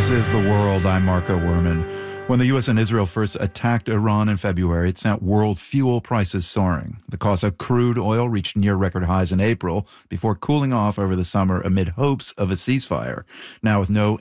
This is The World. I'm Marco Werman. When the U.S. and Israel first attacked Iran in February, it sent world fuel prices soaring. The cost of crude oil reached near record highs in April before cooling off over the summer amid hopes of a ceasefire. Now, with no